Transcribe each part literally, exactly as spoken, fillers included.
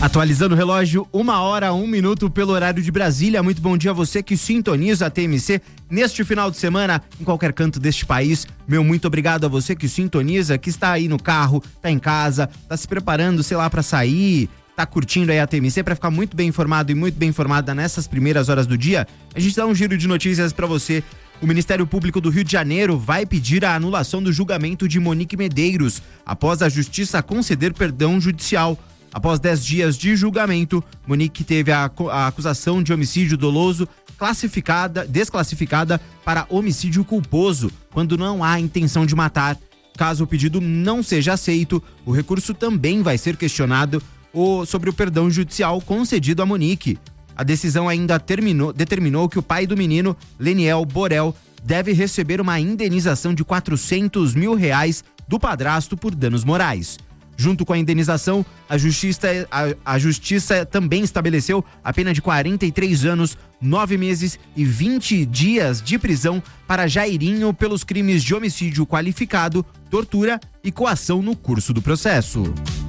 Atualizando o relógio, uma hora, um minuto pelo horário de Brasília. Muito bom dia a você que sintoniza a T M C neste final de semana, em qualquer canto deste país. Meu muito obrigado a você que sintoniza, que está aí no carro, está em casa, está se preparando, sei lá, para sair, tá curtindo aí a T M C para ficar muito bem informado e muito bem informada nessas primeiras horas do dia. A gente dá um giro de notícias para você. O Ministério Público do Rio de Janeiro vai pedir a anulação do julgamento de Monique Medeiros, após a Justiça conceder perdão judicial. Após dez dias de julgamento, Monique teve a, a acusação de homicídio doloso classificada, desclassificada para homicídio culposo, quando não há intenção de matar. Caso o pedido não seja aceito, o recurso também vai ser questionado o, sobre o perdão judicial concedido a Monique. A decisão ainda terminou, determinou que o pai do menino, Leniel Borel, deve receber uma indenização de quatrocentos mil reais do padrasto por danos morais. Junto com a indenização, a justiça, a, a justiça também estabeleceu a pena de quarenta e três anos, nove meses e vinte dias de prisão para Jairinho pelos crimes de homicídio qualificado, tortura e coação no curso do processo.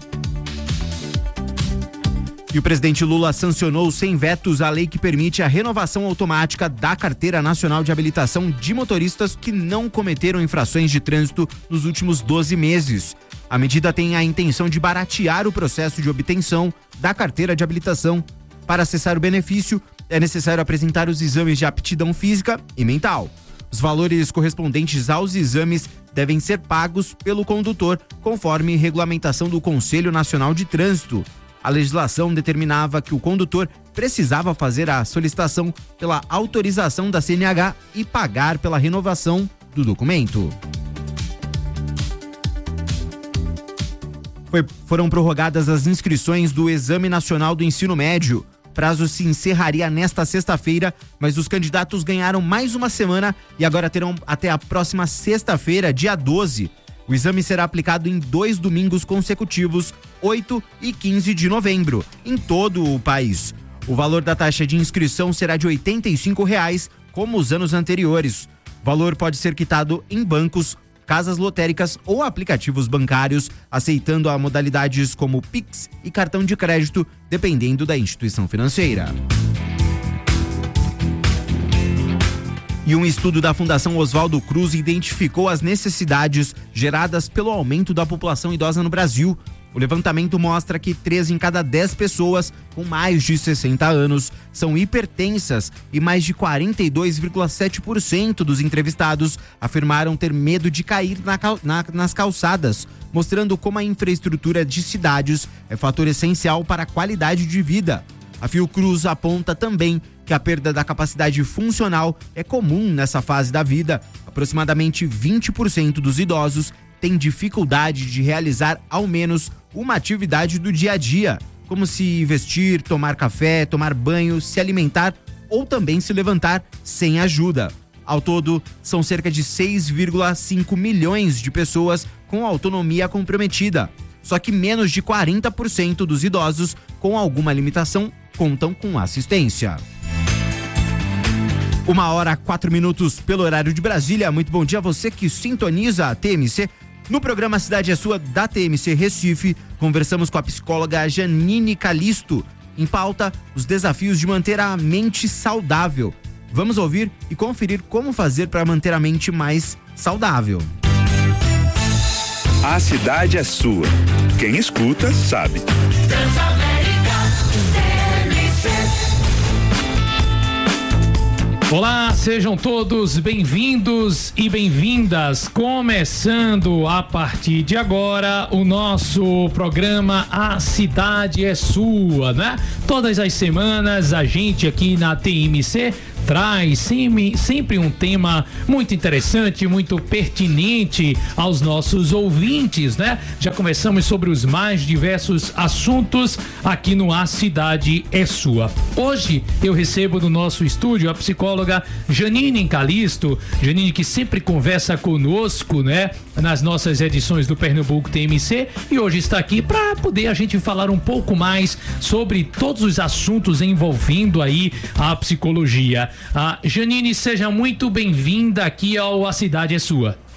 E o presidente Lula sancionou sem vetos a lei que permite a renovação automática da Carteira Nacional de Habilitação de motoristas que não cometeram infrações de trânsito nos últimos doze meses. A medida tem a intenção de baratear o processo de obtenção da carteira de habilitação. Para acessar o benefício, é necessário apresentar os exames de aptidão física e mental. Os valores correspondentes aos exames devem ser pagos pelo condutor, conforme regulamentação do Conselho Nacional de Trânsito. A legislação determinava que o condutor precisava fazer a solicitação pela autorização da C N H e pagar pela renovação do documento. Foi, foram prorrogadas as inscrições do Exame Nacional do Ensino Médio. O prazo se encerraria nesta sexta-feira, mas os candidatos ganharam mais uma semana e agora terão até a próxima sexta-feira, dia doze. O exame será aplicado em dois domingos consecutivos, oito e quinze de novembro, em todo o país. O valor da taxa de inscrição será de oitenta e cinco reais, como os anos anteriores. O valor pode ser quitado em bancos, casas lotéricas ou aplicativos bancários, aceitando a modalidades como Pix e cartão de crédito, dependendo da instituição financeira. E um estudo da Fundação Oswaldo Cruz identificou as necessidades geradas pelo aumento da população idosa no Brasil. O levantamento mostra que três em cada dez pessoas com mais de sessenta anos são hipertensas e mais de quarenta e dois vírgula sete por cento dos entrevistados afirmaram ter medo de cair na, na, nas calçadas, mostrando como a infraestrutura de cidades é fator essencial para a qualidade de vida. A Fiocruz aponta também que a perda da capacidade funcional é comum nessa fase da vida. Aproximadamente vinte por cento dos idosos têm dificuldade de realizar ao menos uma atividade do dia a dia, como se vestir, tomar café, tomar banho, se alimentar ou também se levantar sem ajuda. Ao todo, são cerca de seis vírgula cinco milhões de pessoas com autonomia comprometida. Só que menos de quarenta por cento dos idosos com alguma limitação contam com assistência. Uma hora, quatro minutos pelo horário de Brasília. Muito bom dia a você que sintoniza a T M C. No programa Cidade é Sua, da T M C Recife, conversamos com a psicóloga Janine Calisto. Em pauta, os desafios de manter a mente saudável. Vamos ouvir e conferir como fazer para manter a mente mais saudável. A cidade é sua. Quem escuta, sabe. Olá, sejam todos bem-vindos e bem-vindas. Começando a partir de agora o nosso programa A Cidade é Sua, né? Todas as semanas a gente aqui na T M C traz sempre, sempre um tema muito interessante, muito pertinente aos nossos ouvintes, né? Já começamos sobre os mais diversos assuntos aqui no A Cidade é Sua. Hoje eu recebo no nosso estúdio a psicóloga Janine Calisto, Janine que sempre conversa conosco, né? Nas nossas edições do Pernambuco T M C, e hoje está aqui para poder a gente falar um pouco mais sobre todos os assuntos envolvendo aí a psicologia. Ah, Janine, seja muito bem-vinda aqui ao A Cidade é Sua.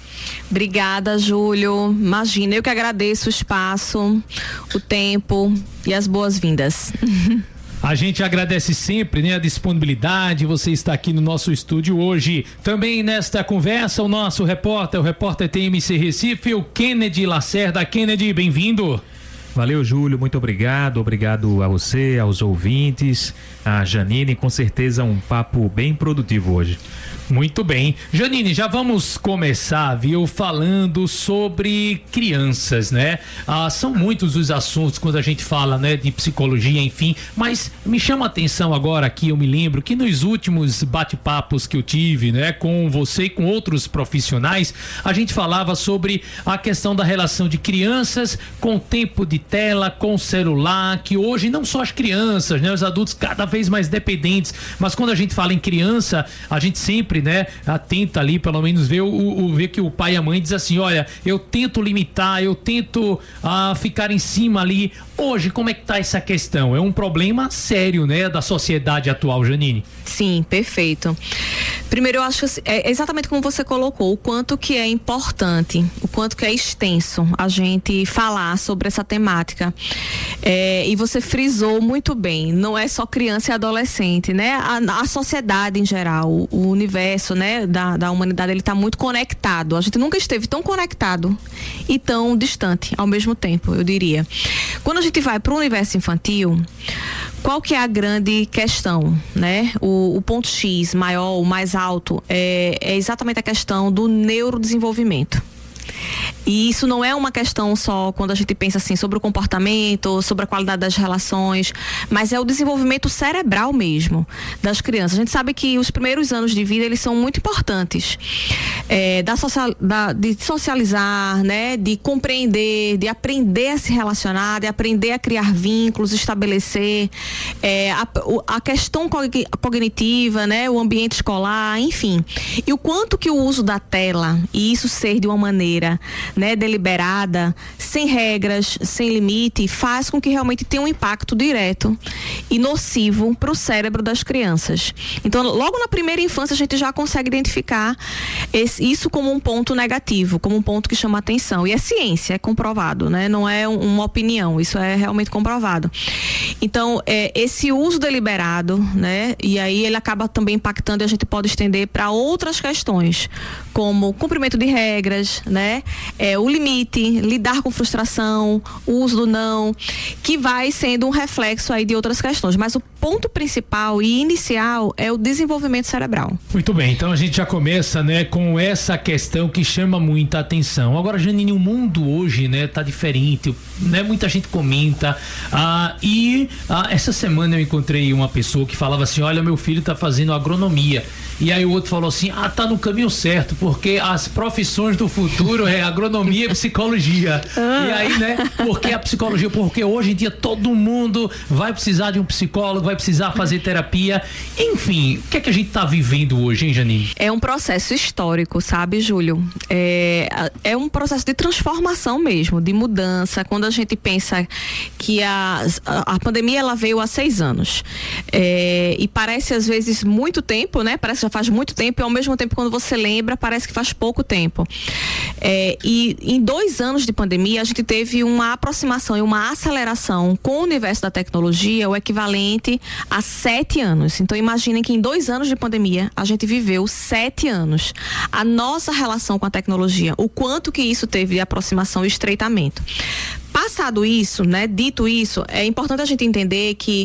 Obrigada, Júlio. Imagina, eu que agradeço o espaço, o tempo e as boas-vindas. A gente agradece sempre, né, a disponibilidade, você está aqui no nosso estúdio hoje. Também nesta conversa, o nosso repórter, o repórter T M C Recife, o Kennedy Lacerda. Kennedy, bem-vindo. Valeu, Júlio, muito obrigado, obrigado a você, aos ouvintes, a Janine, com certeza um papo bem produtivo hoje. Muito bem. Janine, já vamos começar, viu, falando sobre crianças, né? Ah, são muitos os assuntos quando a gente fala, né, de psicologia, enfim, mas me chama a atenção agora aqui, eu me lembro que nos últimos bate-papos que eu tive, né, com você e com outros profissionais, a gente falava sobre a questão da relação de crianças com tempo de tela, com celular, que hoje não só as crianças, né, os adultos cada vez mais dependentes, mas quando a gente fala em criança, a gente sempre, né, atenta ali, pelo menos ver, o, o, ver que o pai e a mãe diz assim, olha, eu tento limitar, eu tento ah, ficar em cima ali. Hoje, como é que tá essa questão? É um problema sério, né, da sociedade atual, Janine? Sim, perfeito. Primeiro, eu acho que é exatamente como você colocou, o quanto que é importante, o quanto que é extenso a gente falar sobre essa temática. É, e você frisou muito bem, não é só criança e adolescente, né? A, a sociedade em geral, o, o universo, né, da, da humanidade, ele está muito conectado. A gente nunca esteve tão conectado e tão distante ao mesmo tempo, eu diria. Quando a gente vai para o universo infantil, qual que é a grande questão, né? O, o ponto X maior, o mais alto, é, é exatamente a questão do neurodesenvolvimento. E isso não é uma questão só quando a gente pensa assim sobre o comportamento, sobre a qualidade das relações, mas é o desenvolvimento cerebral mesmo das crianças. A gente sabe que os primeiros anos de vida, eles são muito importantes, é, da social, da, de socializar, né, de compreender, de aprender a se relacionar, de aprender a criar vínculos, estabelecer é, a, a questão cognitiva, né, o ambiente escolar, enfim. E o quanto que o uso da tela, e isso ser de uma maneira, né, deliberada, sem regras, sem limite, faz com que realmente tenha um impacto direto e nocivo para o cérebro das crianças. Então, logo na primeira infância, a gente já consegue identificar esse, isso como um ponto negativo, como um ponto que chama atenção. E é ciência, é comprovado, né? Não é um, uma opinião, isso é realmente comprovado. Então, é, esse uso deliberado, né? E aí ele acaba também impactando, e a gente pode estender para outras questões, como cumprimento de regras, né? É, o limite, lidar com frustração, o uso do não, que vai sendo um reflexo aí de outras questões. Mas o ponto principal e inicial é o desenvolvimento cerebral. Muito bem, então a gente já começa, né, com essa questão que chama muita atenção. Agora, Janine, o mundo hoje, né, tá diferente, né? Muita gente comenta, ah, e ah, essa semana eu encontrei uma pessoa que falava assim, olha, meu filho tá fazendo agronomia. E aí o outro falou assim, ah, tá no caminho certo, porque as profissões do futuro é agronomia e psicologia. Ah. E aí, né, porque a psicologia, porque hoje em dia todo mundo vai precisar de um psicólogo, vai precisar fazer terapia. Enfim, o que é que a gente tá vivendo hoje, hein, Janine? É um processo histórico, sabe, Júlio? É, é um processo de transformação mesmo, de mudança. Quando a gente pensa que a, a, a pandemia, ela veio há seis anos. É, e parece às vezes muito tempo, né? Parece que já faz muito tempo, e ao mesmo tempo, quando você lembra, parece que faz pouco tempo. É, e em dois anos de pandemia, a gente teve uma aproximação e uma aceleração com o universo da tecnologia, o equivalente a sete anos. Então, imaginem que em dois anos de pandemia, a gente viveu sete anos. A nossa relação com a tecnologia, o quanto que isso teve de aproximação e estreitamento. Passado isso, né, dito isso, é importante a gente entender que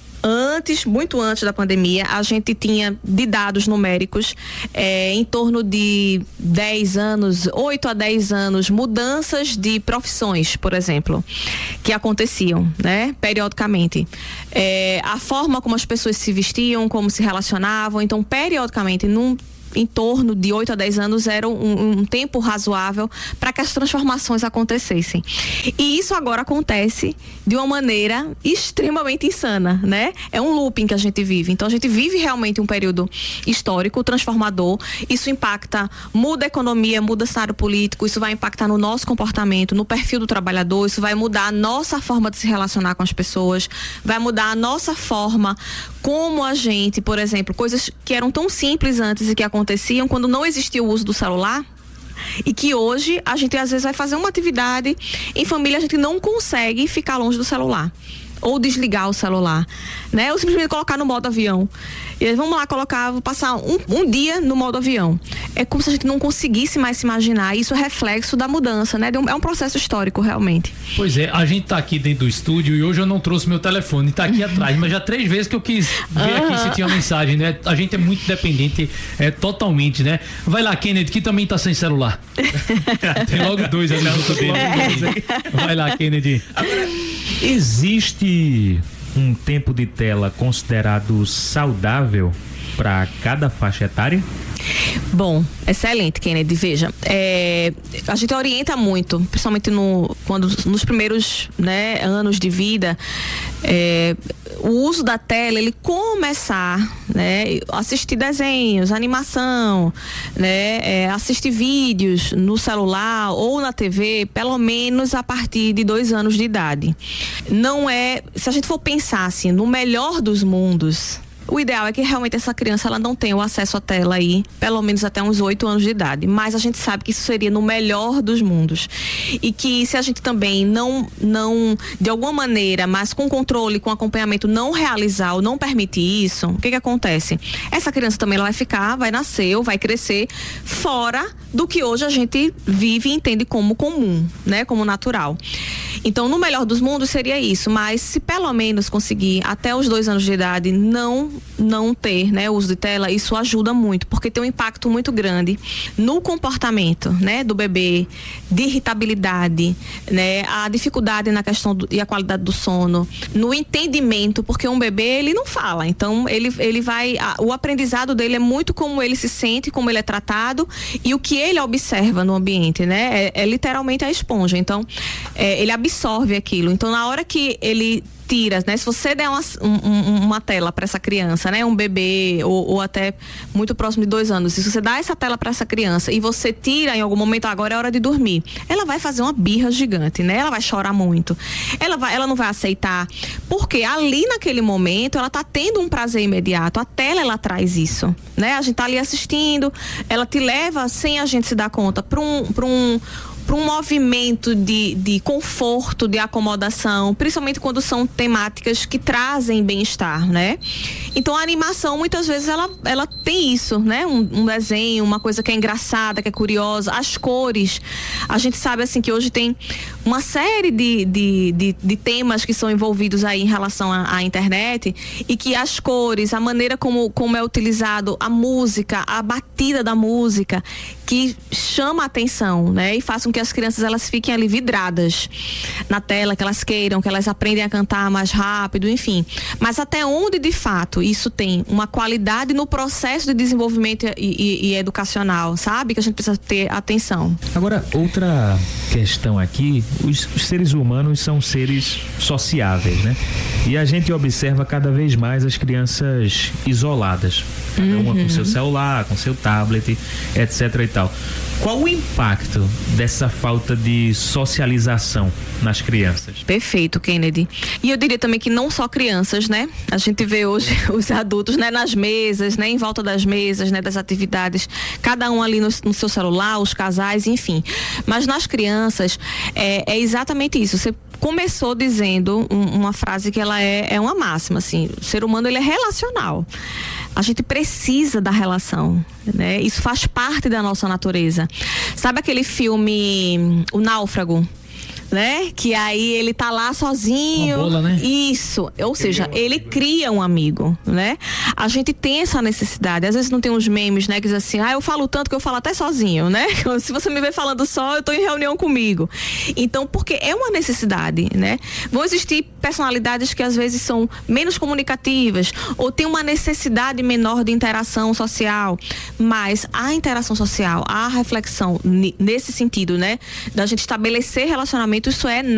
antes, muito antes da pandemia, a gente tinha de dados numéricos é, em torno de dez anos, oito a dez anos, mudanças de profissões, por exemplo, que aconteciam, né, periodicamente. É, a forma como as pessoas se vestiam, como se relacionavam, então, periodicamente, num em torno de oito a dez anos era um, um tempo razoável para que as transformações acontecessem. E isso agora acontece de uma maneira extremamente insana, né? É um looping que a gente vive. Então a gente vive realmente um período histórico, transformador. Isso impacta, muda a economia, muda o cenário político, isso vai impactar no nosso comportamento, no perfil do trabalhador, isso vai mudar a nossa forma de se relacionar com as pessoas, vai mudar a nossa forma como a gente, por exemplo, coisas que eram tão simples antes e que aconteciam quando não existia o uso do celular, E que hoje a gente às vezes vai fazer uma atividade em família, a gente não consegue ficar longe do celular. Ou desligar o celular, né? Ou simplesmente colocar no modo avião. E aí, vamos lá colocar, vou passar um, um dia no modo avião. É como se a gente não conseguisse mais se imaginar. Isso é reflexo da mudança, né? É um processo histórico, realmente. Pois é, a gente tá aqui dentro do estúdio e hoje eu não trouxe meu telefone, tá aqui atrás, mas já três vezes que eu quis ver aqui Aham. se tinha mensagem, né? A gente é muito dependente, é totalmente, né? Vai lá, Kennedy, que também tá sem celular. Tem logo dois ali junto dele. Vai lá, Kennedy. Existe um tempo de tela considerado saudável para cada faixa etária? Bom, excelente, Kennedy. Veja, é, a gente orienta muito, principalmente no, quando, nos primeiros, né, anos de vida, é, o uso da tela, ele começar, né, assistir desenhos, animação, né, é, assistir vídeos no celular ou na T V, pelo menos a partir de dois anos de idade. Não é, se a gente for pensar assim, no melhor dos mundos, o ideal é que realmente essa criança ela não tenha o acesso à tela aí, pelo menos até uns oito anos de idade. Mas a gente sabe que isso seria no melhor dos mundos. E que se a gente também não, não de alguma maneira, mas com controle, com acompanhamento, não realizar ou não permitir isso, o que que acontece? Essa criança também ela vai ficar, vai nascer ou vai crescer fora do que hoje a gente vive e entende como comum, né? Como natural. Então, no melhor dos mundos seria isso, mas se pelo menos conseguir até os dois anos de idade não não ter, né, uso de tela, isso ajuda muito, porque tem um impacto muito grande no comportamento, né, do bebê, de irritabilidade, né, a dificuldade na questão do, e a qualidade do sono, no entendimento, porque um bebê ele não fala, então ele ele vai, a, o aprendizado dele é muito como ele se sente, como ele é tratado e o que ele observa no ambiente, né, é, é literalmente a esponja, então é, ele absorve aquilo, então na hora que ele tira, né? Se você der uma, um, uma tela para essa criança, né? Um bebê ou, ou até muito próximo de dois anos, se você dá essa tela para essa criança e você tira em algum momento, agora é hora de dormir, ela vai fazer uma birra gigante, né? Ela vai chorar muito, ela vai, ela não vai aceitar, porque ali naquele momento ela tá tendo um prazer imediato, a tela ela traz isso, né? A gente tá ali assistindo, ela te leva sem a gente se dar conta para um, para um para um movimento de, de conforto, de acomodação, principalmente quando são temáticas que trazem bem-estar, né? Então a animação muitas vezes ela, ela tem isso, né? Um, um desenho, uma coisa que é engraçada, que é curiosa, as cores, a gente sabe assim que hoje tem uma série de, de, de, de temas que são envolvidos aí em relação à, à internet e que as cores, a maneira como, como é utilizado a música, a batida da música, que chama a atenção, né? E façam que as crianças elas fiquem ali vidradas na tela, que elas queiram, que elas aprendem a cantar mais rápido, enfim. Mas até onde de fato isso tem uma qualidade no processo de desenvolvimento e, e, e educacional, sabe? Que a gente precisa ter atenção. Agora, outra questão aqui, os, os seres humanos são seres sociáveis, né? E a gente observa cada vez mais as crianças isoladas, cada uma com seu celular, com seu tablet, etc e tal. Qual o impacto dessa falta de socialização nas crianças? Perfeito, Kennedy. E eu diria também que não só crianças, né? A gente vê hoje os adultos, né? Nas mesas, né? Em volta das mesas, né? Das atividades, cada um ali no, no seu celular, os casais, enfim. Mas nas crianças, é, é exatamente isso. Você começou dizendo um, uma frase que ela é, é uma máxima, assim. O ser humano, ele é relacional. A gente precisa da relação, né? Isso faz parte da nossa natureza. Sabe aquele filme O Náufrago? Né? Que aí ele tá lá sozinho. Uma bola, né? Isso. Ou seja, ele cria um amigo, né? A gente tem essa necessidade. Às vezes não tem uns memes, né? Que diz assim, ah, eu falo tanto que eu falo até sozinho, né? Se você me vê falando só, eu tô em reunião comigo. Então, porque é uma necessidade, né? Vão existir personalidades que às vezes são menos comunicativas ou tem uma necessidade menor de interação social. Mas a interação social, a reflexão nesse sentido, né? Da gente estabelecer relacionamento, isso é